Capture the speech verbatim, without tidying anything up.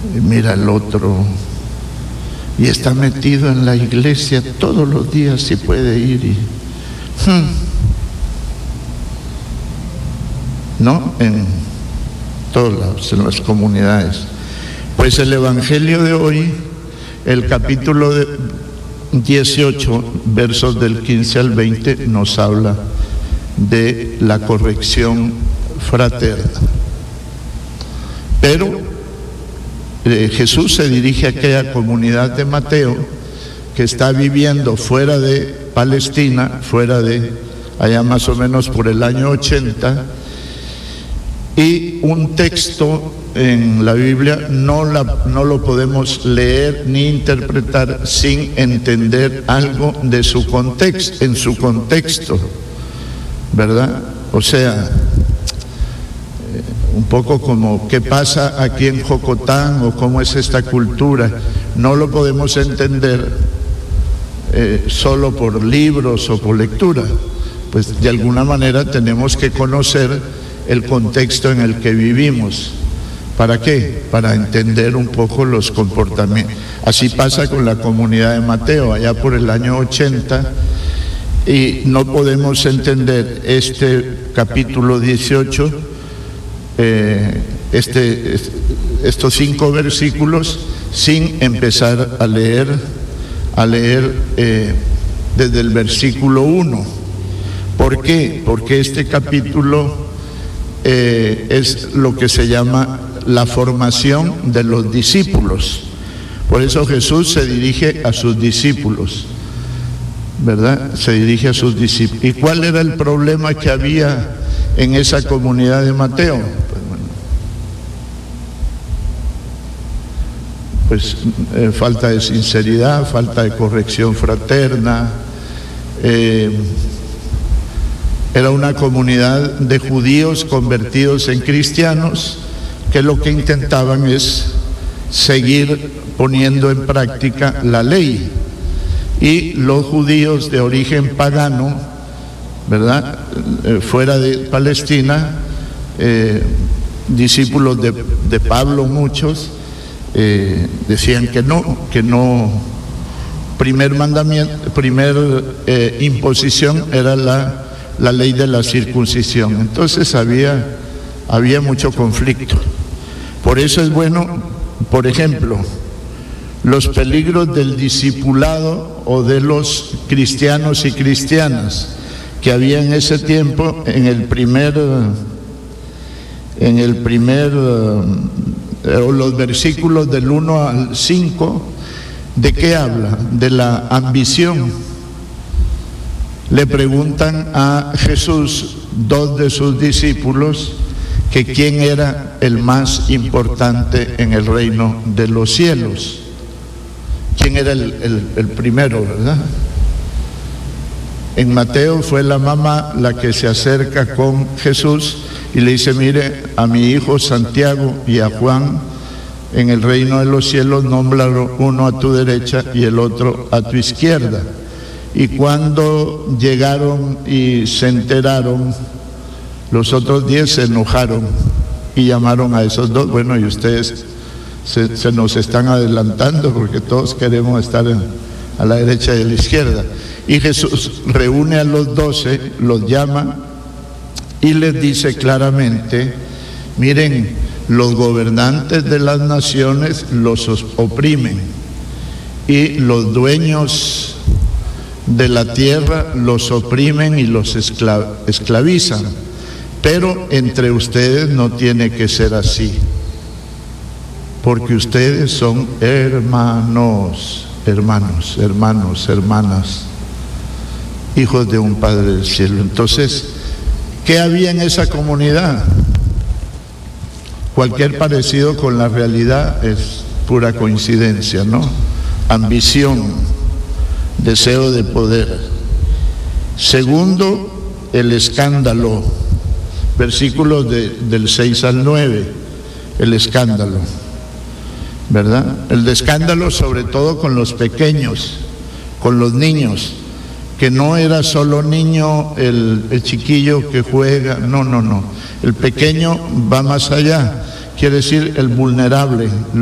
y mira al otro, y está metido en la iglesia todos los días si puede ir y... Hmm, ¿no? En todos lados, en las comunidades. Pues el Evangelio de hoy, el capítulo de dieciocho, versos del quince al veinte, nos habla de la corrección fraterna. Pero eh, Jesús se dirige a aquella comunidad de Mateo que está viviendo fuera de Palestina, fuera de allá más o menos por el año ochenta, y un texto en la Biblia no, la, no lo podemos leer ni interpretar sin entender algo de su contexto, en su contexto, ¿verdad? O sea, eh, un poco como qué pasa aquí en Jocotán o cómo es esta cultura, no lo podemos entender eh, solo por libros o por lectura, pues de alguna manera tenemos que conocer el contexto en el que vivimos. ¿Para qué? Para entender un poco los comportamientos. Así pasa con la comunidad de Mateo, allá por el año ochenta, y no podemos entender este capítulo dieciocho, eh, este, estos cinco versículos, sin empezar a leer, a leer eh, desde el versículo uno. ¿Por qué? Porque este capítulo Eh, es lo que se llama la formación de los discípulos. Por eso Jesús se dirige a sus discípulos, ¿verdad? Se dirige a sus discípulos. ¿Y cuál era el problema que había en esa comunidad de Mateo? Pues, bueno, pues eh, falta de sinceridad, falta de corrección fraterna. Eh, Era una comunidad de judíos convertidos en cristianos que lo que intentaban es seguir poniendo en práctica la ley. Y los judíos de origen pagano, ¿verdad? Eh, fuera de Palestina, eh, discípulos de, de Pablo muchos, eh, decían que no, que no, primer mandamiento, primer eh, imposición era la la ley de la circuncisión. Entonces había, había mucho conflicto. Por eso es bueno, por ejemplo, los peligros del discipulado o de los cristianos y cristianas que había en ese tiempo, en el primer, en el primer, o los versículos del uno al cinco, ¿de qué habla? De la ambición. Le preguntan a Jesús, dos de sus discípulos, que quién era el más importante en el reino de los cielos. ¿Quién era el, el, el primero, verdad? En Mateo fue la mamá la que se acerca con Jesús y le dice, mire, a mi hijo Santiago y a Juan en el reino de los cielos, nómbralo uno a tu derecha y el otro a tu izquierda. Y cuando llegaron y se enteraron, los otros diez se enojaron y llamaron a esos dos. Bueno, y ustedes se, se nos están adelantando porque todos queremos estar en, a la derecha y a la izquierda. Y Jesús reúne a los doce, los llama y les dice claramente, miren, los gobernantes de las naciones los oprimen y los dueños de la tierra los oprimen y los esclav esclavizan, pero entre ustedes no tiene que ser así, porque ustedes son hermanos, hermanos, hermanos, hermanas, hijos de un Padre del cielo. Entonces, ¿qué había en esa comunidad? Cualquier parecido con la realidad es pura coincidencia, ¿no? Ambición, deseo de poder. Segundo, el escándalo. Versículos de, del seis al nueve, el escándalo, ¿verdad? El escándalo sobre todo con los pequeños, con los niños, que no era solo niño el, el chiquillo que juega, no, no, no. El pequeño va más allá, quiere decir el vulnerable.